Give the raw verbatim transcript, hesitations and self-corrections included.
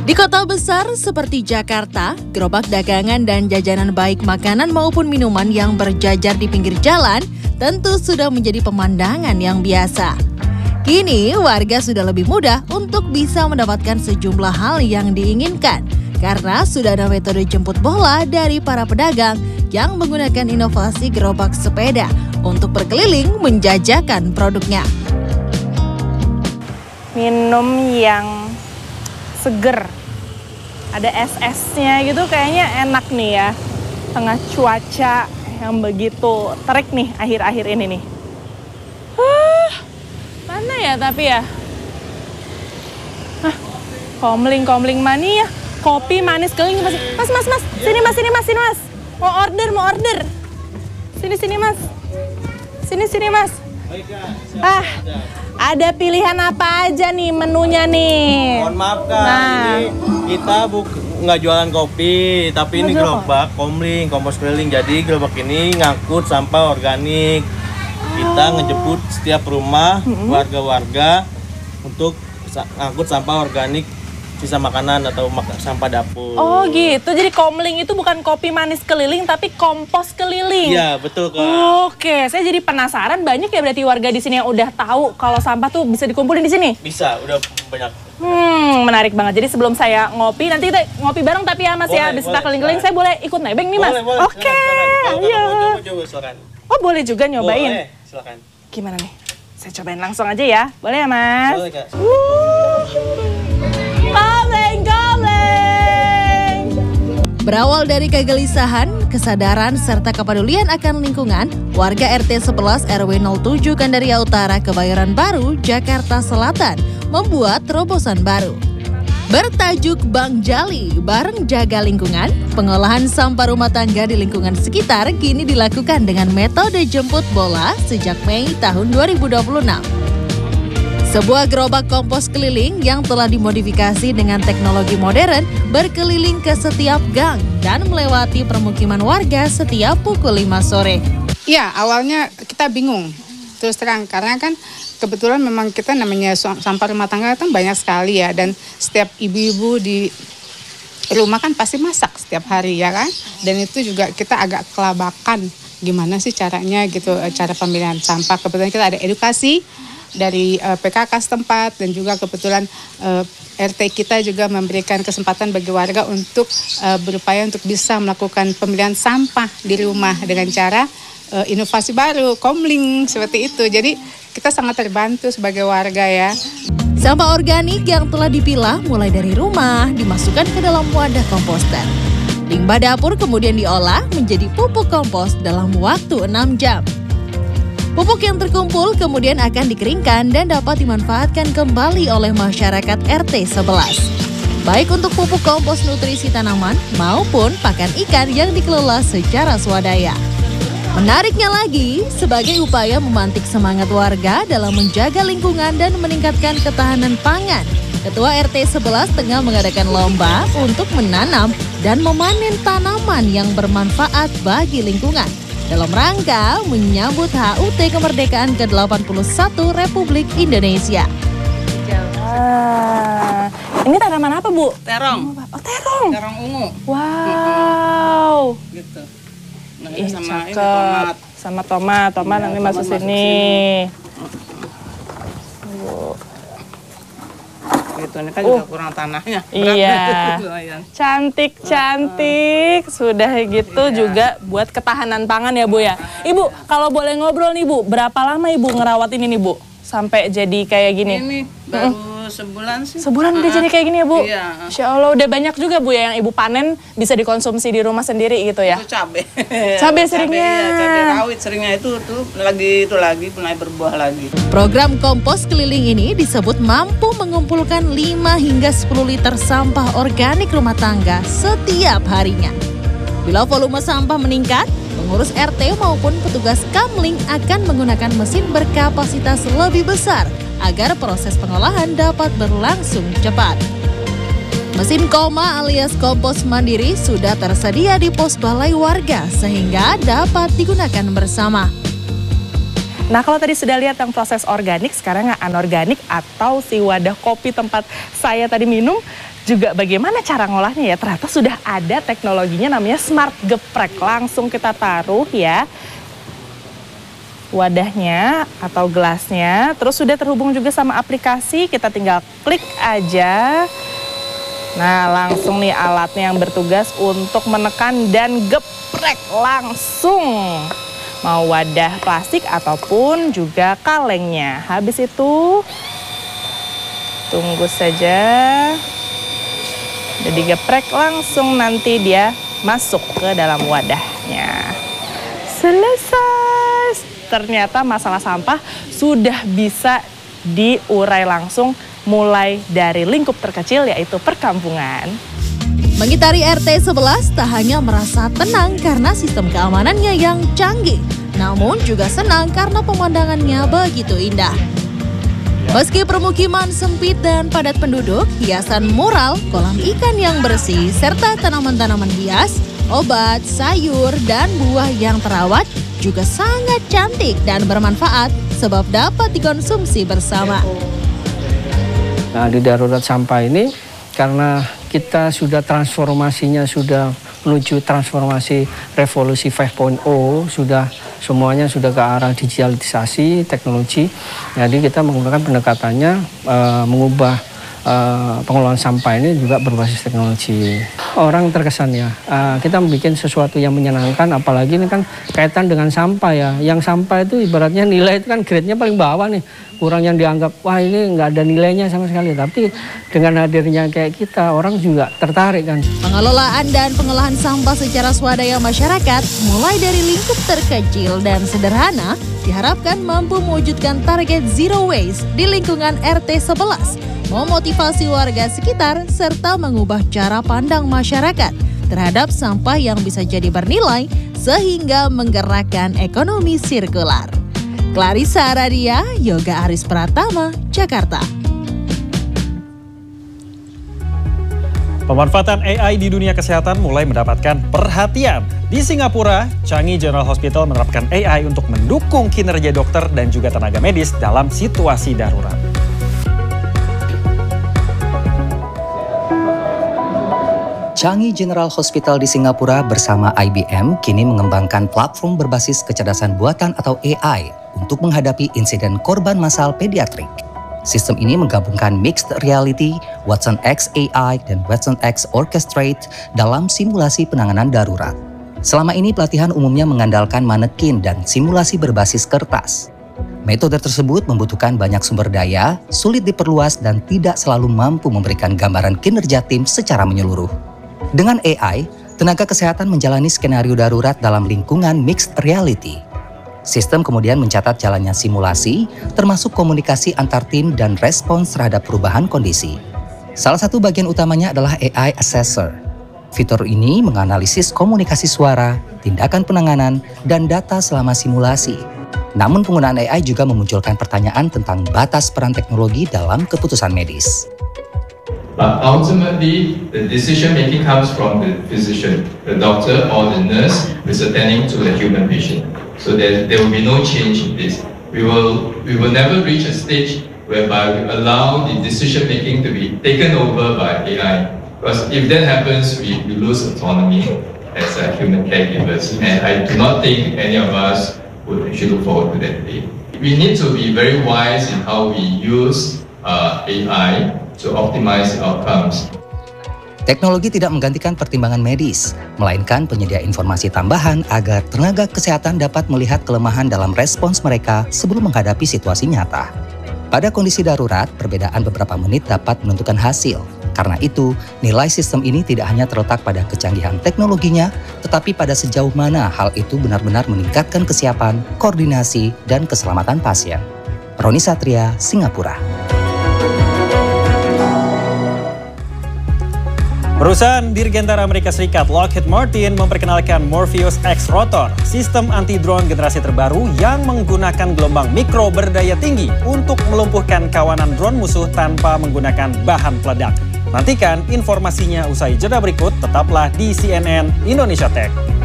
Di kota besar seperti Jakarta, gerobak dagangan dan jajanan baik makanan maupun minuman yang berjajar di pinggir jalan tentu sudah menjadi pemandangan yang biasa. Kini, warga sudah lebih mudah untuk bisa mendapatkan sejumlah hal yang diinginkan karena sudah ada metode jemput bola dari para pedagang yang menggunakan inovasi gerobak sepeda untuk berkeliling menjajakan produknya. Minum yang seger, ada es-esnya gitu, kayaknya enak nih ya. Tengah cuaca yang begitu terik nih akhir-akhir ini nih. Huh, mana ya tapi ya? Hah, komling-komling mania, kopi manis keliling mas, mas, mas, mas, sini mas, sini mas, sini mas, mau order, mau order, sini sini mas, sini sini mas. Ah, ada pilihan apa aja nih menunya nih? Mohon maaf Kak, nah. Ini kita buk nggak jualan kopi, tapi ini gerobak komling, kompos keliling. Jadi gerobak ini ngangkut sampah organik. Kita oh. ngejemput setiap rumah warga-warga mm-hmm. untuk ngangkut sampah organik, sisa makanan atau mak sampah dapur. Oh gitu, jadi komling itu bukan kopi manis keliling tapi kompos keliling. Iya betul Kak. Oke, saya jadi penasaran, banyak ya berarti warga di sini yang udah tahu kalau sampah tuh bisa dikumpulin di sini? Bisa, udah banyak. Hmm, menarik banget. Jadi sebelum saya ngopi, nanti kita ngopi bareng tapi ya Mas boleh, ya, beserta keliling-keliling saya boleh ikut nebeng nih Mas? Boleh, boleh. Oke, iya. Oh boleh juga nyobain? Boleh, silakan. Gimana nih? Saya cobain langsung aja ya, boleh ya Mas? Boleh Kak. Berawal dari kegelisahan, kesadaran, serta kepedulian akan lingkungan, warga R T sebelas R W nol tujuh Gandaria Utara, Kebayoran Baru, Jakarta Selatan membuat terobosan baru. Bertajuk Bank Jali, bareng jaga lingkungan, pengolahan sampah rumah tangga di lingkungan sekitar kini dilakukan dengan metode jemput bola sejak Mei tahun dua ribu dua puluh enam. Sebuah gerobak kompos keliling yang telah dimodifikasi dengan teknologi modern berkeliling ke setiap gang dan melewati permukiman warga setiap pukul lima sore. Iya, awalnya kita bingung, terus terang, karena kan kebetulan memang kita namanya sampah rumah tangga kan banyak sekali ya, dan setiap ibu-ibu di rumah kan pasti masak setiap hari ya kan, dan itu juga kita agak kelabakan gimana sih caranya gitu, cara pemilihan sampah. Kebetulan kita ada edukasi dari uh, P K K setempat, dan juga kebetulan uh, R T kita juga memberikan kesempatan bagi warga untuk uh, berupaya untuk bisa melakukan pemilihan sampah di rumah dengan cara uh, inovasi baru, komling seperti itu. Jadi kita sangat terbantu sebagai warga ya. Sampah organik yang telah dipilah mulai dari rumah dimasukkan ke dalam wadah komposter. Limbah dapur kemudian diolah menjadi pupuk kompos dalam waktu enam jam. Pupuk yang terkumpul kemudian akan dikeringkan dan dapat dimanfaatkan kembali oleh masyarakat R T sebelas. Baik untuk pupuk kompos nutrisi tanaman maupun pakan ikan yang dikelola secara swadaya. Menariknya lagi, sebagai upaya memantik semangat warga dalam menjaga lingkungan dan meningkatkan ketahanan pangan, Ketua R T sebelas tengah mengadakan lomba untuk menanam dan memanen tanaman yang bermanfaat bagi lingkungan, dalam rangka menyambut H U T kemerdekaan ke delapan puluh satu Republik Indonesia. Ah, ini tanaman apa Bu? Terong. Oh terong. Terong ungu. Wow. Gitu. Nah, Ih, sama ini cakep. tomat. Sama tomat, tomat Ya, nanti tomat masuk masuk sini. Bu. Gitu, ini kan Uh. juga kurang tanahnya. Iya. Lumayan. Cantik, cantik. Sudah gitu Iya. juga buat ketahanan pangan ya Bu ya. Ibu, kalau boleh ngobrol nih Bu, berapa lama Ibu ngerawat ini nih Bu? Sampai jadi kayak gini? Ini baru sebulan sih. Sebulan udah jadi kayak gini ya Bu? Iya. Insya Allah udah banyak juga Bu ya yang Ibu panen bisa dikonsumsi di rumah sendiri gitu ya? Itu cabai. Cabai seringnya. Cabai, ya, cabai rawit seringnya itu tuh lagi itu lagi mulai berbuah lagi. Program kompos keliling ini disebut mampu mengumpulkan lima hingga sepuluh liter sampah organik rumah tangga setiap harinya. Bila volume sampah meningkat, pengurus R T maupun petugas kamling akan menggunakan mesin berkapasitas lebih besar agar proses pengolahan dapat berlangsung cepat. Mesin koma alias kompos mandiri sudah tersedia di pos balai warga sehingga dapat digunakan bersama. Nah, kalau tadi sudah lihat yang proses organik, sekarang yang anorganik atau si wadah kopi tempat saya tadi minum, juga bagaimana cara ngolahnya ya? Ternyata sudah ada teknologinya namanya Smart Geprek. Langsung kita taruh ya wadahnya atau gelasnya, terus sudah terhubung juga sama aplikasi, kita tinggal klik aja. Nah, langsung nih alatnya yang bertugas untuk menekan dan geprek langsung. Mau wadah plastik ataupun juga kalengnya. Habis itu, tunggu saja. Udah digeprek langsung nanti dia masuk ke dalam wadahnya. Selesai. Ternyata masalah sampah sudah bisa diurai langsung mulai dari lingkup terkecil yaitu perkampungan. Mengitari R T sebelas tak hanya merasa tenang karena sistem keamanannya yang canggih, namun juga senang karena pemandangannya begitu indah. Meski permukiman sempit dan padat penduduk, hiasan mural, kolam ikan yang bersih, serta tanaman-tanaman hias, obat, sayur, dan buah yang terawat juga sangat cantik dan bermanfaat sebab dapat dikonsumsi bersama. Nah, di darurat sampah ini karena kita sudah transformasinya sudah menuju transformasi revolusi lima titik nol, sudah semuanya sudah ke arah digitalisasi teknologi. Jadi kita menggunakan pendekatannya e, mengubah e, pengelolaan sampah ini juga berbasis teknologi. Orang terkesan ya, uh, kita membuat sesuatu yang menyenangkan, apalagi ini kan kaitan dengan sampah ya. Yang sampah itu ibaratnya nilai itu kan grade-nya paling bawah nih. Kurang yang dianggap, wah ini nggak ada nilainya sama sekali. Tapi dengan hadirnya kayak kita, orang juga tertarik kan. Pengelolaan dan pengolahan sampah secara swadaya masyarakat, mulai dari lingkup terkecil dan sederhana, diharapkan mampu mewujudkan target zero waste di lingkungan R T sebelas. Memotivasi warga sekitar serta mengubah cara pandang masyarakat terhadap sampah yang bisa jadi bernilai sehingga menggerakkan ekonomi sirkular. Clarissa Aradia, Yoga Aris Pratama, Jakarta. Pemanfaatan A I di dunia kesehatan mulai mendapatkan perhatian. Di Singapura, Changi General Hospital menerapkan A I untuk mendukung kinerja dokter dan juga tenaga medis dalam situasi darurat. Changi General Hospital di Singapura bersama I B M kini mengembangkan platform berbasis kecerdasan buatan atau A I untuk menghadapi insiden korban massal pediatrik. Sistem ini menggabungkan mixed reality, Watson X A I, dan Watson X Orchestrate dalam simulasi penanganan darurat. Selama ini pelatihan umumnya mengandalkan manekin dan simulasi berbasis kertas. Metode tersebut membutuhkan banyak sumber daya, sulit diperluas, dan tidak selalu mampu memberikan gambaran kinerja tim secara menyeluruh. Dengan A I, tenaga kesehatan menjalani skenario darurat dalam lingkungan mixed reality. Sistem kemudian mencatat jalannya simulasi, termasuk komunikasi antar tim dan respons terhadap perubahan kondisi. Salah satu bagian utamanya adalah A I Assessor. Fitur ini menganalisis komunikasi suara, tindakan penanganan, dan data selama simulasi. Namun penggunaan A I juga memunculkan pertanyaan tentang batas peran teknologi dalam keputusan medis. But ultimately, the decision making comes from the physician, the doctor or the nurse who is attending to the human patient. So there, there will be no change in this. We will, we will never reach a stage whereby we allow the decision making to be taken over by A I. Because if that happens, we, we lose autonomy as uh, human caregivers. And I do not think any of us would actually look forward to that day. We need to be very wise in how we use uh, A I to optimize outcomes. Teknologi tidak menggantikan pertimbangan medis, melainkan penyedia informasi tambahan agar tenaga kesehatan dapat melihat kelemahan dalam respons mereka sebelum menghadapi situasi nyata. Pada kondisi darurat, perbedaan beberapa menit dapat menentukan hasil. Karena itu, nilai sistem ini tidak hanya terletak pada kecanggihan teknologinya, tetapi pada sejauh mana hal itu benar-benar meningkatkan kesiapan, koordinasi, dan keselamatan pasien. Roni Satria, Singapura. Perusahaan dirgantara Amerika Serikat Lockheed Martin memperkenalkan Morpheus X Rotor, sistem anti-drone generasi terbaru yang menggunakan gelombang mikro berdaya tinggi untuk melumpuhkan kawanan drone musuh tanpa menggunakan bahan peledak. Nantikan informasinya usai jeda berikut, tetaplah di C N N Indonesia Tech.